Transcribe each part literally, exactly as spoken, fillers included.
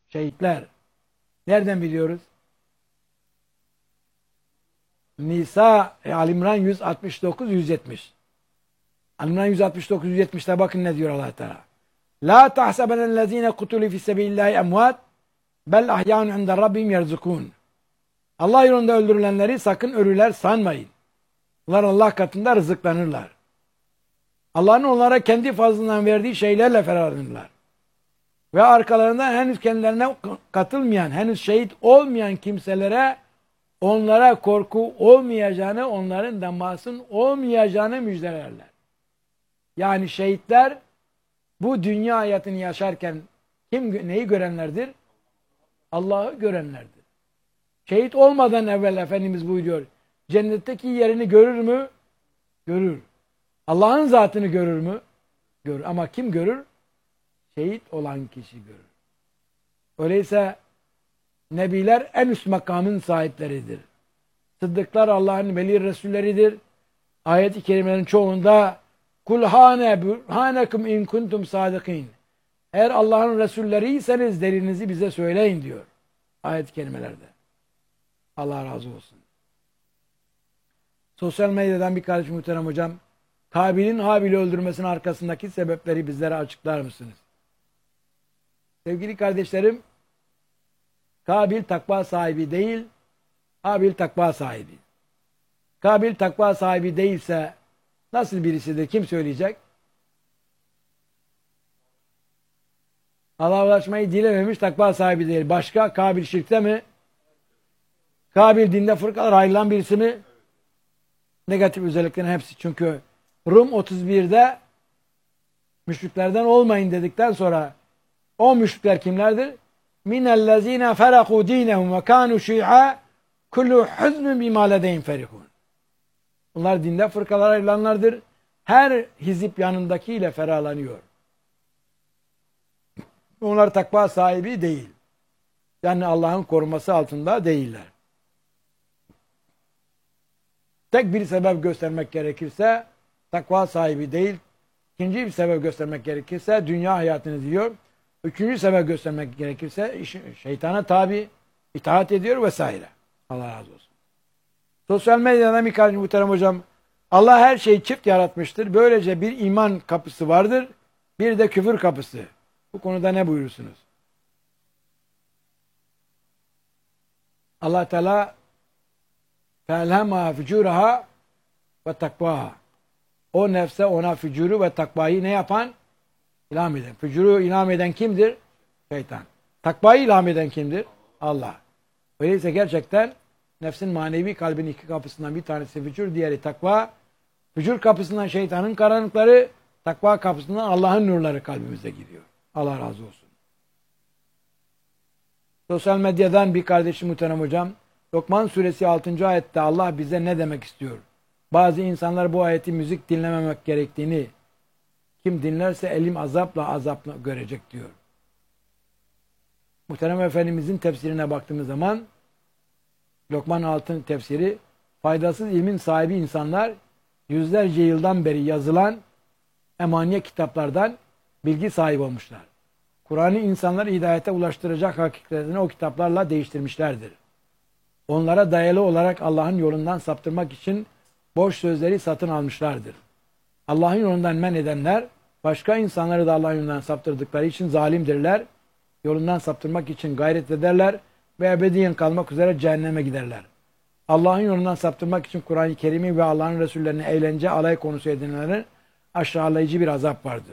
Şehitler. Nereden biliyoruz? Nisa, e, Ali-İmran yüz altmış dokuz yüz yetmiş. Ali-İmran yüz altmış dokuz yüz yetmişte bakın ne diyor Allah Teala. La tahsabenellezine kutulu fi sebilillahi emvat bel ahyaun inde rabbim yerzukun. Allah yolunda öldürülenleri sakın ölüler sanmayın. Onlar Allah katında rızıklanırlar. Allah'ın onlara kendi fazlından verdiği şeylerle ferahlanırlar. Ve arkalarından henüz kendilerine katılmayan, henüz şehit olmayan kimselere onlara korku olmayacağını, onların da masum olmayacağını müjdelerler. Yani şehitler bu dünya hayatını yaşarken kim neyi görenlerdir? Allah'ı görenlerdir. Şehit olmadan evvel Efendimiz buyuruyor, cennetteki yerini görür mü? Görür. Allah'ın zatını görür mü? Görür. Ama kim görür? Şehit olan kişi görür. Öyleyse nebiler en üst makamın sahipleridir. Sıddıklar Allah'ın veli resulleridir. Ayet-i kerimelerin çoğunda kul hane burhanekum in kuntum sadikin. Eğer Allah'ın resulleriyseniz delilinizi bize söyleyin diyor. Ayet-i kerimelerde. Allah razı olsun. Sosyal medyadan bir kardeşim muhterem hocam, Kabil'in Habil'i öldürmesinin arkasındaki sebepleri bizlere açıklar mısınız? Sevgili kardeşlerim, Kabil takva sahibi değil, Habil takva sahibi. Kabil takva sahibi değilse nasıl birisidir? Kim söyleyecek? Allah'a ulaşmayı dilememiş, takva sahibi değil. Başka? Kabil şirkte mi? Kabil dinde fırkalar ayrılan birisi mi? Negatif özelliklerin hepsi. Çünkü Rum otuz birde müşriklerden olmayın dedikten sonra o müşrikler kimlerdir? Minellezine feraku dinehum ve kanu şi'a kullu huzmun bima ledeyhim ferihun. Bunlar dinde fırkalara ayrılanlardır. Her hizip yanındakiyle ferahlanıyor. Onlar takva sahibi değil. Yani Allah'ın koruması altında değiller. Tek bir sebep göstermek gerekirse takva sahibi değil. İkinci bir sebep göstermek gerekirse dünya hayatını diyor. Üçüncü sebep göstermek gerekirse şeytana tabi, itaat ediyor vesaire. Allah razı olsun. Sosyal medyadan bir kardeşim muhterem hocam, Allah her şeyi çift yaratmıştır. Böylece bir iman kapısı vardır, bir de küfür kapısı. Bu konuda ne buyurursunuz? Allah Teala فَاَلْهَمَا فُجُورَهَا وَتَقْوَاهَا. O nefse ona fücuru ve takvayı ne yapan? İlham eden. Fücuru ilham eden kimdir? Şeytan. Takvayı ilham eden kimdir? Allah. Öyleyse gerçekten nefsin manevi kalbinin iki kapısından bir tanesi fücur, diğeri takva. Fücur kapısından şeytanın karanlıkları, takva kapısından Allah'ın nurları kalbimize giriyor. Allah razı olsun. Sosyal medyadan bir kardeşim muhterem hocam, Lokman suresi altıncı ayette Allah bize ne demek istiyor? Bazı insanlar bu ayeti müzik dinlememek gerektiğini, kim dinlerse elim azapla azapla görecek diyor. Muhterem Efendimizin tefsirine baktığımız zaman Lokman altın tefsiri, faydasız ilmin sahibi insanlar yüzlerce yıldan beri yazılan emaniye kitaplardan bilgi sahibi olmuşlar. Kur'an'ı insanları hidayete ulaştıracak hakikatini o kitaplarla değiştirmişlerdir. Onlara dayalı olarak Allah'ın yolundan saptırmak için boş sözleri satın almışlardır. Allah'ın yolundan men edenler, başka insanları da Allah'ın yolundan saptırdıkları için zalimdirler. Yolundan saptırmak için gayret ederler ve ebediyen kalmak üzere cehenneme giderler. Allah'ın yolundan saptırmak için Kur'an-ı Kerim'i ve Allah'ın Resullerini eğlence, alay konusu edinenlerin aşağılayıcı bir azap vardır.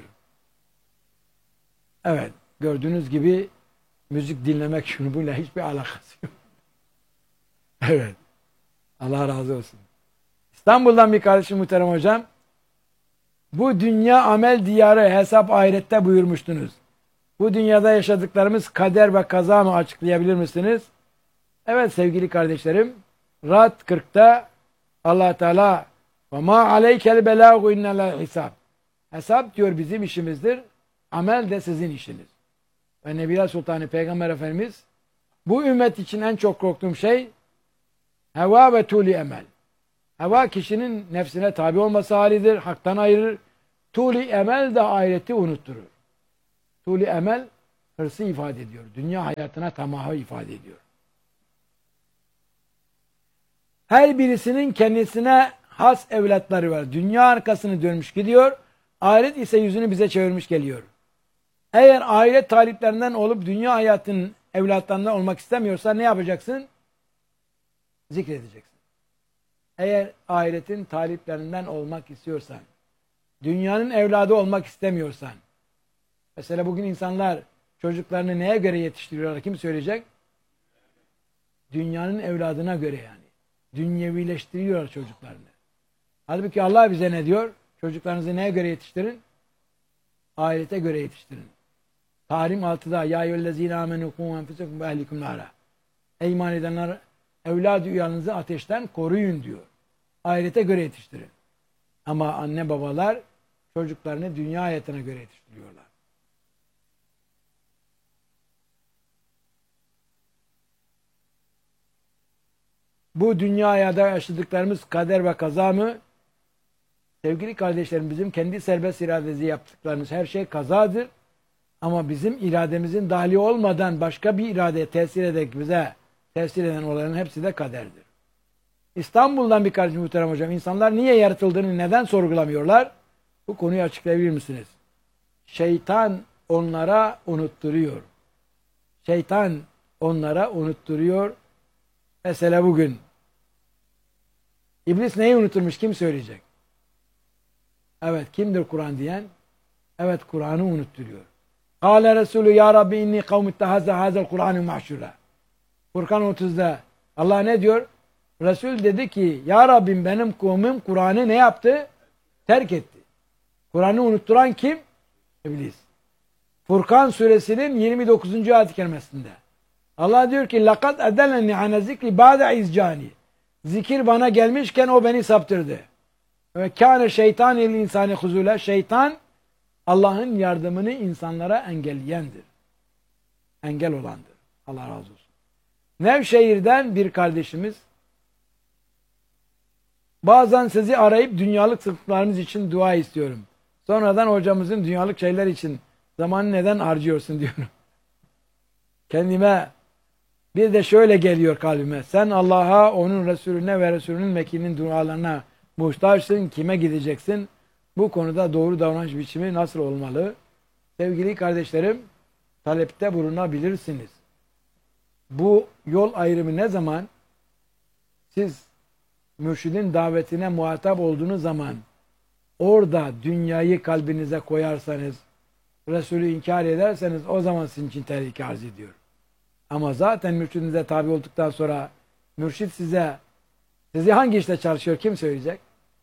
Evet, gördüğünüz gibi müzik dinlemek şunu buyla hiçbir alakası yok. Evet, Allah razı olsun. İstanbul'dan bir kardeşim muhterem hocam, bu dünya amel diyarı, hesap ahirette buyurmuştunuz. Bu dünyada yaşadıklarımız kader ve kaza mı, açıklayabilir misiniz? Evet sevgili kardeşlerim, Ra'd kırkta Allah Teala ve ma aleykel belâgu innel hisab. Hesap diyor bizim işimizdir, amel de sizin işiniz. Ve Nebiler Sultanı Peygamber Efendimiz, bu ümmet için en çok korktuğum şey heva ve tuli emel. Heva kişinin nefsine tabi olması halidir, haktan ayırır. Tuli emel de ahireti unutturur. Tuli emel, hırsı ifade ediyor. Dünya hayatına tamahı ifade ediyor. Her birisinin kendisine has evlatları var. Dünya arkasını dönmüş gidiyor. Ahiret ise yüzünü bize çevirmiş geliyor. Eğer ahiret taliplerinden olup dünya hayatının evlatlarından olmak istemiyorsan ne yapacaksın? Zikredeceksin. Eğer ahiretin taliplerinden olmak istiyorsan, dünyanın evladı olmak istemiyorsan, mesela bugün insanlar çocuklarını neye göre yetiştiriyorlar? Kim söyleyecek? Dünyanın evladına göre yani. Dünyevileştiriyorlar çocuklarını. Halbuki Allah bize ne diyor? Çocuklarınızı neye göre yetiştirin? Ahirete göre yetiştirin. Tahrim altıda ya eyyühellezine amenu kû enfusekum ve ehlikum nâra. Ey iman edenler, evladı üyanınızı ateşten koruyun diyor. Ahirete göre yetiştirin. Ama anne babalar çocuklarını dünya hayatına göre yetiştiriyorlar. Bu dünyada yaşadıklarımız kader ve kaza mı? Sevgili kardeşlerim, bizim kendi serbest iradesi yaptıklarımız her şey kazadır. Ama bizim irademizin dahili olmadan başka bir iradeye tesir ederek bize tesir eden olayların hepsi de kaderdir. İstanbul'dan bir kardeşim muhterem hocam, insanlar niye yaratıldığını neden sorgulamıyorlar? Bu konuyu açıklayabilir misiniz? Şeytan onlara unutturuyor. Şeytan onlara unutturuyor. Mesela bugün İblis neyi unuturmuş? Kim söyleyecek? Evet, kimdir Kur'an diyen? Evet, Kur'an'ı unutturuyor. Kâle Resulü ya Rabbi inni kavmi ittehazze hazel Kur'an'ı mahşura. Furkan otuzda Allah ne diyor? Resul dedi ki ya Rabbim benim kavmim Kur'an'ı ne yaptı? Terk etti. Kur'an'ı unutturan kim? İblis. Furkan suresinin yirmi dokuzuncu ayet-i kerimesinde Allah diyor ki لَقَدْ اَدَلَنِّ عَنَ ذِكْرِ بَعْدَ اِزْجَانِ. Zikir bana gelmişken o beni saptırdı. Ve kâne şeytan il insani huzule. Şeytan Allah'ın yardımını insanlara engelleyendir. Engel olandır. Allah razı olsun. Nevşehir'den bir kardeşimiz bazen sizi arayıp dünyalık sıkıntılarınız için dua istiyorum. Sonradan hocamızın dünyalık şeyler için zamanı neden harcıyorsun diyorum. Kendime bir de şöyle geliyor kalbime. Sen Allah'a, onun Resulüne ve Resulünün vekilinin dualarına muhtaçsın. Kime gideceksin? Bu konuda doğru davranış biçimi nasıl olmalı? Sevgili kardeşlerim, talepte bulunabilirsiniz. Bu yol ayrımı ne zaman? Siz mürşidin davetine muhatap olduğunuz zaman orada dünyayı kalbinize koyarsanız, Resulü inkar ederseniz o zaman sizin için tehlike arz ediyor. Ama zaten mürşidinize tabi olduktan sonra mürşid size sizi hangi işte çalışıyor kim söyleyecek?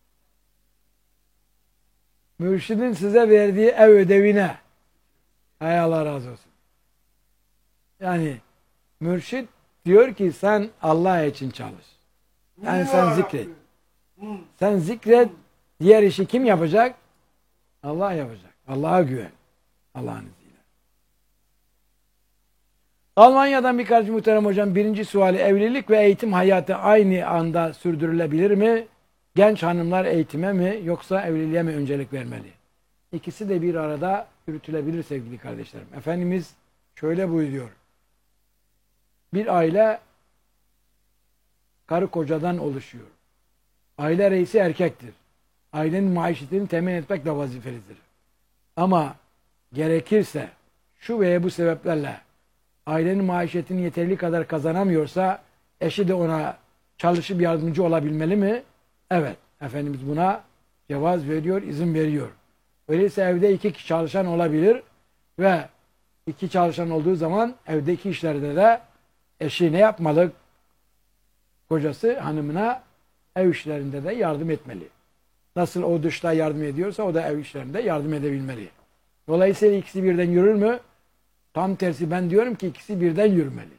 Mürşidin size verdiği ev ödevine. Hay Allah razı olsun. Yani mürşid diyor ki sen Allah için çalış. Yani sen zikret. Sen zikret. Diğer işi kim yapacak? Allah yapacak. Allah'a güven. Allah'ın izniyle. Almanya'dan bir kardeşim muhterem hocam, birinci suali, evlilik ve eğitim hayatı aynı anda sürdürülebilir mi? Genç hanımlar eğitime mi yoksa evliliğe mi öncelik vermeli? İkisi de bir arada yürütülebilir sevgili kardeşlerim. Efendimiz şöyle buyuruyor. Bir aile karı kocadan oluşuyor. Aile reisi erkektir. Ailenin maişetini temin etmek de vazifelidir. Ama gerekirse şu veya bu sebeplerle ailenin maişetini yeterli kadar kazanamıyorsa eşi de ona çalışıp yardımcı olabilmeli mi? Evet. Efendimiz buna cevaz veriyor, izin veriyor. Öyleyse evde iki kişi çalışan olabilir ve iki çalışan olduğu zaman evdeki işlerde de eşi ne yapmalı? Kocası hanımına ev işlerinde de yardım etmeli. Nasıl o dışta yardım ediyorsa o da ev işlerinde yardım edebilmeli. Dolayısıyla ikisi birden yürür mü? Tam tersi ben diyorum ki ikisi birden yürümeli.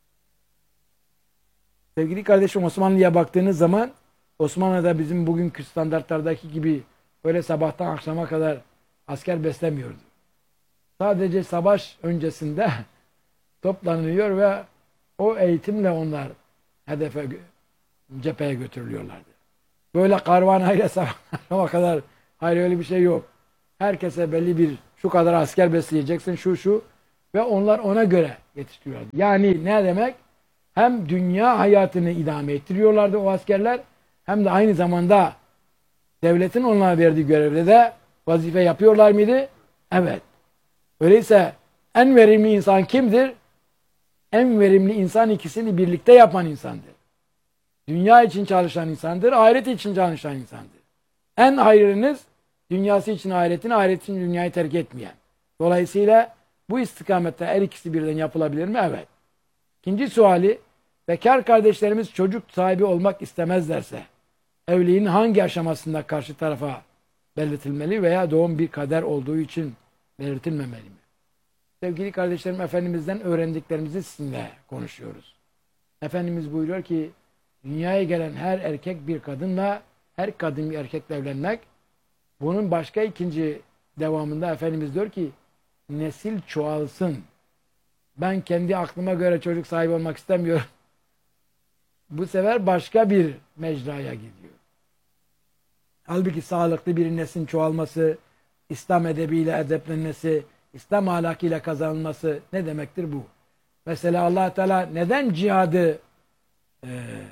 Sevgili kardeşim, Osmanlı'ya baktığınız zaman Osmanlı'da bizim bugünkü standartlardaki gibi böyle sabahtan akşama kadar asker beslemiyordu. Sadece savaş öncesinde toplanıyor ve o eğitimle onlar hedefe, cepheye götürülüyorlardı. Böyle karvanayla sabaha kadar hayır öyle bir şey yok. Herkese belli bir şu kadar asker besleyeceksin şu şu. Ve onlar ona göre yetiştiriyorlardı. Yani ne demek? Hem dünya hayatını idame ettiriyorlardı o askerler, hem de aynı zamanda devletin onlara verdiği görevde de vazife yapıyorlar mıydı? Evet. Öyleyse en verimli insan kimdir? En verimli insan ikisini birlikte yapan insandır. Dünya için çalışan insandır, ahiret için çalışan insandır. En hayırlınız dünyası için ahiretini, ahiret için dünyayı terk etmeyen. Dolayısıyla bu istikamette her ikisi birden yapılabilir mi? Evet. İkinci suali, bekar kardeşlerimiz çocuk sahibi olmak istemezlerse evliliğin hangi aşamasında karşı tarafa belirtilmeli veya doğum bir kader olduğu için belirtilmemeli mi? Sevgili kardeşlerim, Efendimiz'den öğrendiklerimizi sizinle konuşuyoruz. Efendimiz buyuruyor ki dünyaya gelen her erkek bir kadınla, her kadın bir erkekle evlenmek. Bunun başka ikinci devamında Efendimiz diyor ki nesil çoğalsın. Ben kendi aklıma göre çocuk sahibi olmak istemiyorum. Bu sefer başka bir mecraya gidiyor. Halbuki sağlıklı bir neslin çoğalması, İslam edebiyle edeplenmesi, İslam ahlakıyla kazanılması ne demektir bu? Mesela Allah Teala neden cihadı e,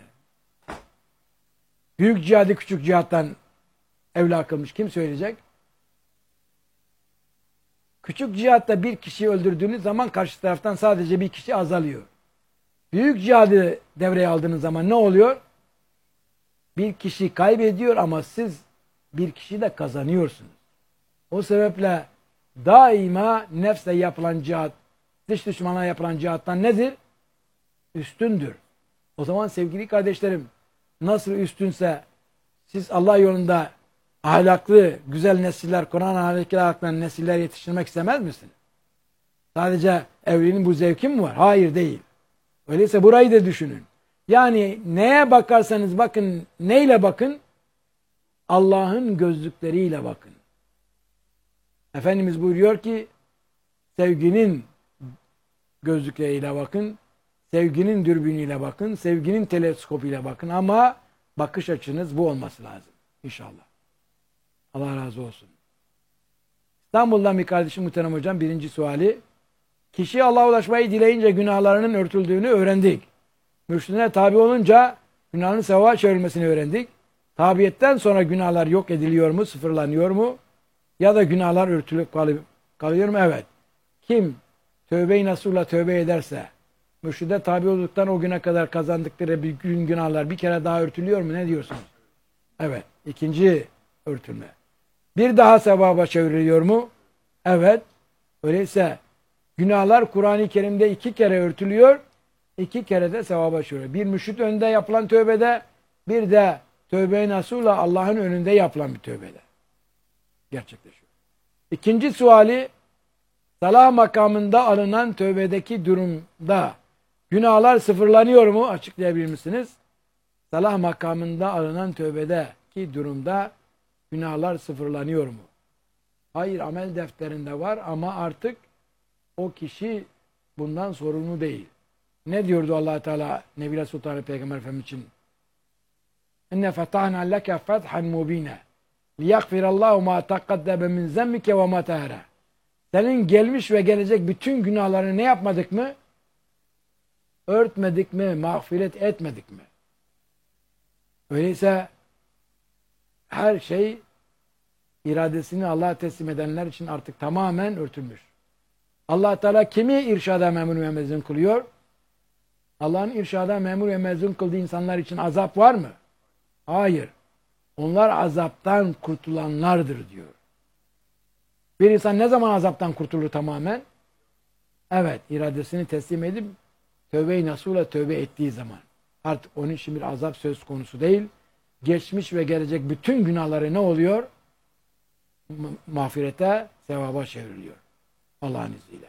büyük cihadı küçük cihattan evla kılmış? Kim söyleyecek? Küçük cihatta bir kişiyi öldürdüğünüz zaman karşı taraftan sadece bir kişi azalıyor. Büyük cihadı devreye aldığınız zaman ne oluyor? Bir kişi kaybediyor ama siz bir kişi de kazanıyorsunuz. O sebeple daima nefse yapılan cihat, dış düşmana yapılan cihattan nedir? Üstündür. O zaman sevgili kardeşlerim, nasıl üstünse siz Allah yolunda ahlaklı, güzel nesiller, Kur'an ahlaklı nesiller yetiştirmek istemez misiniz? Sadece evliliğin bu zevki mi var? Hayır, değil. Öyleyse burayı da düşünün. Yani neye bakarsanız bakın, neyle bakın? Allah'ın gözlükleriyle bakın. Efendimiz buyuruyor ki sevginin gözlükleriyle bakın, sevginin dürbünüyle bakın, sevginin teleskopuyla bakın ama bakış açınız bu olması lazım. İnşallah. Allah razı olsun. İstanbul'dan bir kardeşim muhterem hocam, birinci suali. Kişi Allah'a ulaşmayı dileyince günahlarının örtüldüğünü öğrendik. Mürşidine tabi olunca günahının sevaba çevrilmesini öğrendik. Tabiyetten sonra günahlar yok ediliyor mu, sıfırlanıyor mu? Ya da günahlar örtülüp kalıyor mu? Evet. Kim tövbe-i nasuhla tövbe ederse, mürşide tabi olduktan o güne kadar kazandıkları bir gün günahlar bir kere daha örtülüyor mu? Ne diyorsunuz? Evet. İkinci örtülme. Bir daha sevaba çevriliyor mu? Evet. Öyleyse günahlar Kur'an-ı Kerim'de iki kere örtülüyor, iki kere de sevaba çevriliyor. Bir mürşid önünde yapılan tövbede, bir de tövbe-i nasuhla Allah'ın önünde yapılan bir tövbede gerçekleşiyor. İkinci suali, salah makamında alınan tövbedeki durumda günahlar sıfırlanıyor mu? Açıklayabilir misiniz? Salah makamında alınan tövbedeki durumda günahlar sıfırlanıyor mu? Hayır, amel defterinde var ama artık o kişi bundan sorumlu değil. Ne diyordu Allah Teala Nebi Sultan Peygamber Efendimiz için? İnne fetahna leke fethan mubine liyagfirallahu ma taqaddeme min zemmike ve ma tahara. Senin gelmiş ve gelecek bütün günahlarını ne yapmadık mı? Örtmedik mi? Mağfiret etmedik mi? Öyleyse her şey iradesini Allah'a teslim edenler için artık tamamen örtülmüş. Allah Teala kimi irşada memur ve mezun kılıyor? Allah'ın irşada memur ve mezun kıldığı insanlar için azap var mı? Hayır. Onlar azaptan kurtulanlardır diyor. Bir insan ne zaman azaptan kurtulur tamamen? Evet, iradesini teslim edip tövbe-i nasuhla tövbe ettiği zaman. Artık onun için bir azap söz konusu değil. Geçmiş ve gelecek bütün günahları ne oluyor? Mağfirete, sevaba çevriliyor. Allah'ın izniyle.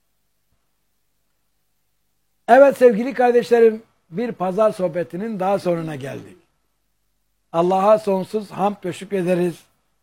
Evet sevgili kardeşlerim, bir pazar sohbetinin daha sonuna geldik. Allah'a sonsuz hamd ve şükrederiz.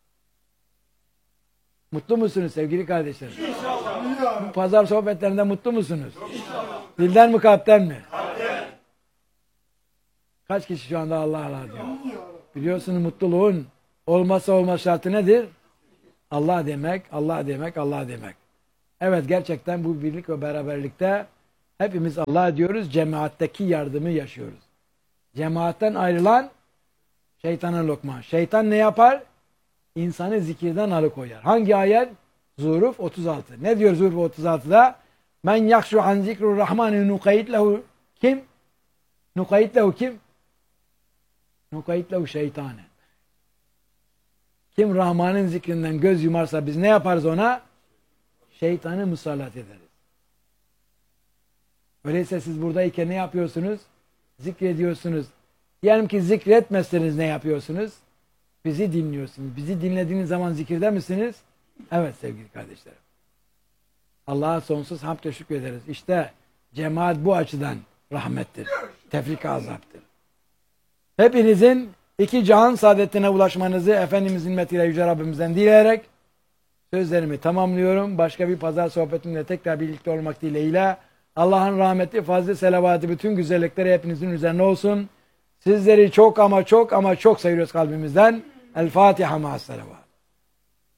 Mutlu musunuz sevgili kardeşlerim? İnşallah. Bu pazar sohbetlerinde mutlu musunuz? İnşallah. Dilden mi kalpten mi? Kalpten. Kaç kişi şu anda Allah Allah diyor? Biliyorsunuz mutluluğun olmazsa olmaz şartı nedir? Allah demek, Allah demek, Allah demek. Evet, gerçekten bu birlik ve beraberlikte hepimiz Allah diyoruz, cemaatteki yardımı yaşıyoruz. Cemaatten ayrılan şeytana lokma. Şeytan ne yapar? İnsanı zikirden alıkoyar. Hangi ayet? Zuhruf otuz altı. Ne diyor Zuhruf otuz altıda? Men yakşu an zikrur rahmani nukayit lehu kim? Nukayit lehu kim? Nukayit lehu şeytane. Kim Rahman'ın zikrinden göz yumarsa biz ne yaparız ona? Şeytanı musallat ederiz. Öyleyse siz buradayken ne yapıyorsunuz? Zikrediyorsunuz. Diyelim ki zikretmezseniz ne yapıyorsunuz? Bizi dinliyorsunuz. Bizi dinlediğiniz zaman zikirde misiniz? Evet sevgili kardeşlerim. Allah'a sonsuz hamd ve şükrederiz. İşte cemaat bu açıdan rahmettir. Tefrika azaptır. Hepinizin iki cihan saadetine ulaşmanızı Efendimizin himmetiyle Yüce Rabbimizden dileyerek sözlerimi tamamlıyorum. Başka bir pazar sohbetimde tekrar birlikte olmak dileğiyle Allah'ın rahmeti, fazla selavatı, bütün güzellikleri hepinizin üzerine olsun. Sizleri çok ama çok ama çok seviyoruz kalbimizden. El Fatiha ma'as selavat.